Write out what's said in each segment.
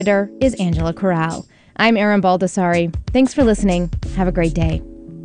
Editor is Angela Corral. I'm Erin Baldessari. Thanks for listening. Have a great day.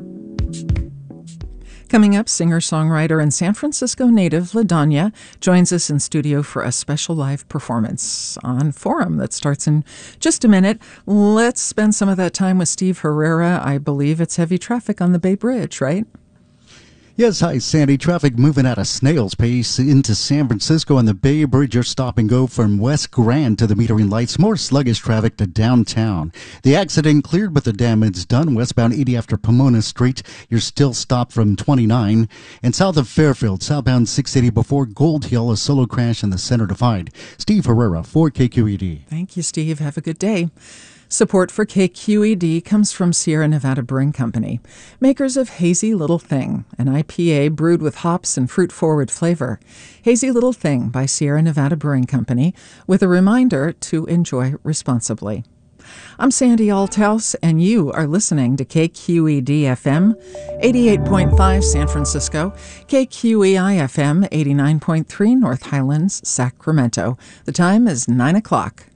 Coming up, singer-songwriter and San Francisco native LaDonya joins us in studio for a special live performance on Forum that starts in just a minute. Let's spend some of that time with Steve Herrera. I believe it's heavy traffic on the Bay Bridge, right? Yes, hi, Sandy. Traffic moving at a snail's pace into San Francisco on the Bay Bridge. You're stop and go from West Grand to the metering lights. More sluggish traffic to downtown. The accident cleared, but the damage done. Westbound 80 after Pomona Street. You're still stopped from 29. And south of Fairfield, southbound 680 before Gold Hill, a solo crash in the Center Divide. Steve Herrera for KQED. Thank you, Steve. Have a good day. Support for KQED comes from Sierra Nevada Brewing Company, makers of Hazy Little Thing, an IPA brewed with hops and fruit-forward flavor. Hazy Little Thing by Sierra Nevada Brewing Company, with a reminder to enjoy responsibly. I'm Sandy Althouse, and you are listening to KQED-FM 88.5 San Francisco, KQEI-FM 89.3 North Highlands, Sacramento. The time is 9 o'clock.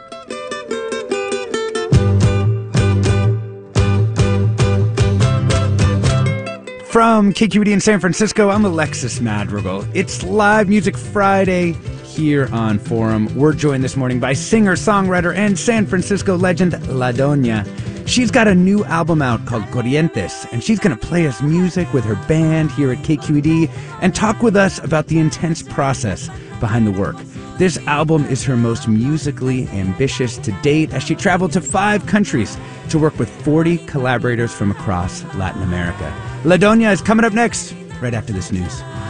From KQED in San Francisco, I'm Alexis Madrigal. It's Live Music Friday here on Forum. We're joined this morning by singer-songwriter and San Francisco legend LaDonya. She's got a new album out called Corrientes, and she's going to play us music with her band here at KQED and talk with us about the intense process behind the work. This album is her most musically ambitious to date, as she traveled to 5 countries to work with 40 collaborators from across Latin America. LaDonya is coming up next, right after this news.